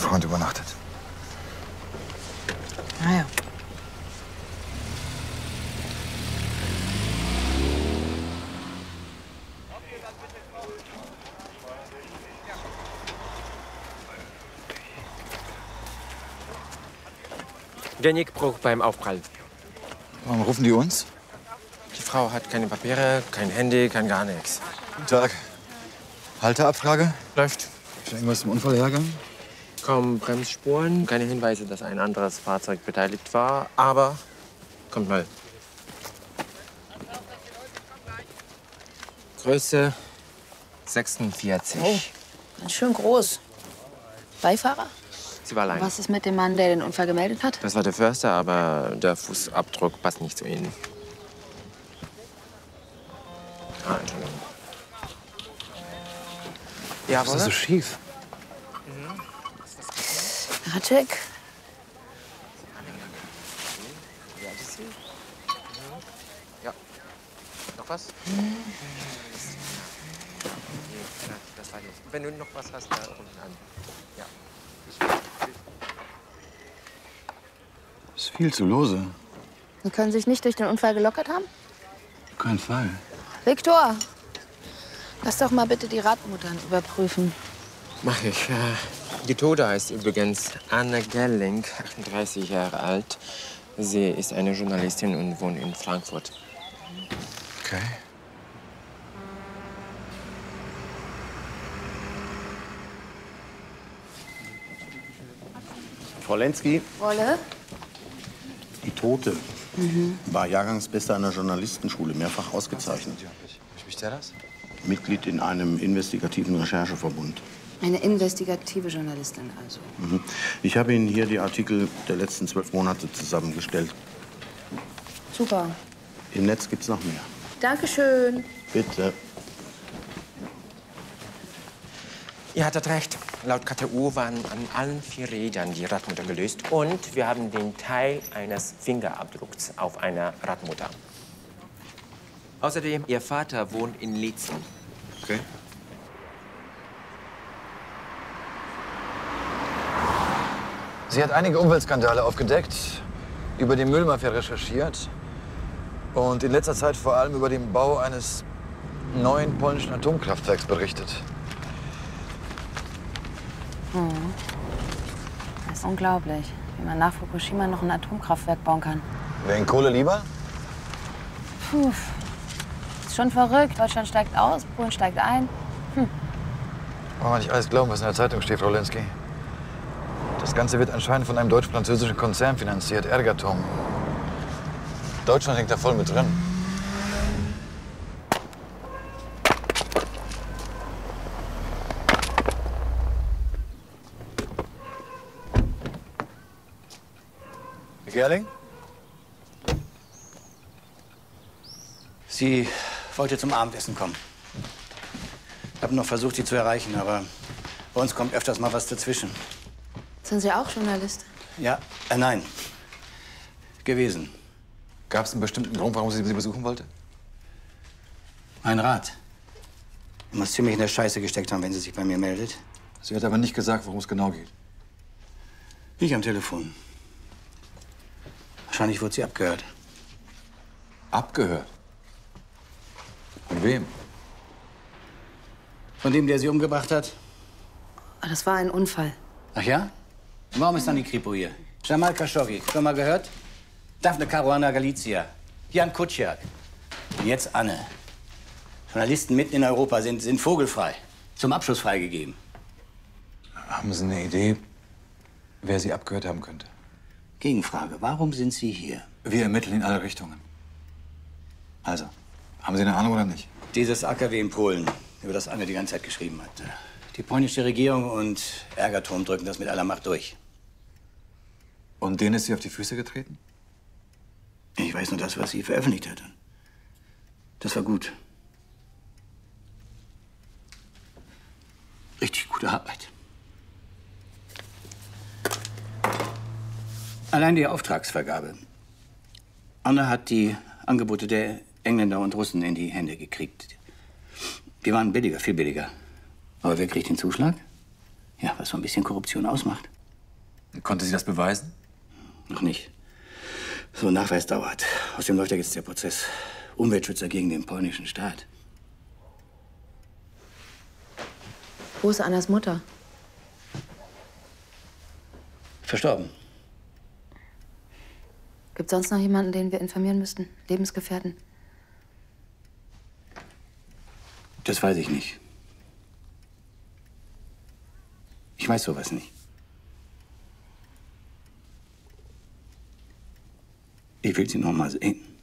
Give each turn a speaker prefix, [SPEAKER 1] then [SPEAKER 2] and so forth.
[SPEAKER 1] Freund übernachtet.
[SPEAKER 2] Ah ja.
[SPEAKER 3] Genickbruch beim Aufprall.
[SPEAKER 1] Warum rufen die uns?
[SPEAKER 3] Die Frau hat keine Papiere, kein Handy, kein gar nichts.
[SPEAKER 1] Guten Tag. Halteabfrage?
[SPEAKER 3] Läuft.
[SPEAKER 1] Ist irgendwas im Unfall hergegangen?
[SPEAKER 3] Kaum Bremsspuren, keine Hinweise, dass ein anderes Fahrzeug beteiligt war. Aber, kommt mal. Größe 46.
[SPEAKER 2] Oh, ganz schön groß. Beifahrer?
[SPEAKER 3] Sie war allein.
[SPEAKER 2] Was ist mit dem Mann, der den Unfall gemeldet hat?
[SPEAKER 3] Das war der Förster, aber der Fußabdruck passt nicht zu Ihnen. Ah, Entschuldigung. Ja,
[SPEAKER 1] was ist so schief?
[SPEAKER 2] Ratschek.
[SPEAKER 3] Ja. Noch was? Das war jetzt. Wenn du noch was hast, da unten an. Ja.
[SPEAKER 1] Ist viel zu lose.
[SPEAKER 2] Sie können sich nicht durch den Unfall gelockert haben?
[SPEAKER 1] Auf keinen Fall.
[SPEAKER 2] Viktor, lass doch mal bitte die Radmuttern überprüfen.
[SPEAKER 3] Mach ich. Die Tote heißt übrigens Anne Gelling, 38 Jahre alt. Sie ist eine Journalistin und wohnt in Frankfurt.
[SPEAKER 1] Okay.
[SPEAKER 4] Frau Lenski,
[SPEAKER 2] Wolle?
[SPEAKER 4] die Tote war Jahrgangsbeste an der Journalistenschule, mehrfach ausgezeichnet.
[SPEAKER 1] Wie ist der das?
[SPEAKER 4] Mitglied in einem investigativen Rechercheverbund.
[SPEAKER 2] Eine investigative Journalistin also.
[SPEAKER 4] Ich habe Ihnen hier die Artikel der letzten 12 Monate zusammengestellt.
[SPEAKER 2] Super.
[SPEAKER 4] Im Netz gibt's noch mehr.
[SPEAKER 2] Dankeschön.
[SPEAKER 4] Bitte.
[SPEAKER 3] Ihr hattet recht. Laut KTU waren an allen 4 Rädern die Radmutter gelöst. Und wir haben den Teil eines Fingerabdrucks auf einer Radmutter. Außerdem, Ihr Vater wohnt in Lietzen.
[SPEAKER 1] Okay. Sie hat einige Umweltskandale aufgedeckt, über die Müllmafia recherchiert und in letzter Zeit vor allem über den Bau eines neuen polnischen Atomkraftwerks berichtet.
[SPEAKER 2] Das ist unglaublich, wie man nach Fukushima noch ein Atomkraftwerk bauen kann.
[SPEAKER 1] Wegen Kohle lieber?
[SPEAKER 2] Puh, ist schon verrückt. Deutschland steigt aus, Polen steigt ein.
[SPEAKER 1] Wollen wir nicht alles glauben, was in der Zeitung steht, Frau Lenski. Das Ganze wird anscheinend von einem deutsch-französischen Konzern finanziert, Ergatom. Deutschland hängt da voll mit drin. Herr Gerling?
[SPEAKER 5] Sie wollte zum Abendessen kommen. Ich habe noch versucht, Sie zu erreichen, aber bei uns kommt öfters mal was dazwischen.
[SPEAKER 2] Sind Sie auch Journalist?
[SPEAKER 5] Ja, nein. Gewesen.
[SPEAKER 1] Gab es einen bestimmten Grund, warum sie besuchen wollte?
[SPEAKER 5] Mein Rat. Du musst ziemlich in der Scheiße gesteckt haben, wenn sie sich bei mir meldet.
[SPEAKER 1] Sie hat aber nicht gesagt, worum es genau geht.
[SPEAKER 5] Nicht am Telefon. Wahrscheinlich wurde sie abgehört.
[SPEAKER 1] Abgehört? Von wem?
[SPEAKER 5] Von dem, der sie umgebracht hat?
[SPEAKER 2] Das war ein Unfall.
[SPEAKER 5] Ach ja? Und warum ist dann die Kripo hier? Jamal Khashoggi, schon mal gehört? Daphne Caruana Galizia, Jan Kuciak. Und jetzt Anne. Journalisten mitten in Europa sind vogelfrei. Zum Abschuss freigegeben.
[SPEAKER 1] Haben Sie eine Idee, wer Sie abgehört haben könnte?
[SPEAKER 5] Gegenfrage, warum sind Sie hier?
[SPEAKER 1] Wir ermitteln in alle Richtungen. Also, haben Sie eine Ahnung oder nicht?
[SPEAKER 5] Dieses AKW in Polen, über das Anne die ganze Zeit geschrieben hat. Die polnische Regierung und Ergatom drücken das mit aller Macht durch.
[SPEAKER 1] Und denen ist sie auf die Füße getreten?
[SPEAKER 5] Ich weiß nur das, was sie veröffentlicht hat. Das war gut. Richtig gute Arbeit. Allein die Auftragsvergabe. Anne hat die Angebote der Engländer und Russen in die Hände gekriegt. Die waren billiger, viel billiger. Aber wer kriegt den Zuschlag? Ja, was so ein bisschen Korruption ausmacht.
[SPEAKER 1] Konnte sie das beweisen?
[SPEAKER 5] Noch nicht. So ein Nachweis dauert. Außerdem läuft ja jetzt der Prozess. Umweltschützer gegen den polnischen Staat.
[SPEAKER 2] Wo ist Annas Mutter?
[SPEAKER 5] Verstorben.
[SPEAKER 2] Gibt es sonst noch jemanden, den wir informieren müssten? Lebensgefährten?
[SPEAKER 5] Das weiß ich nicht. Ich weiß sowas nicht. Ich will sie noch mal sehen.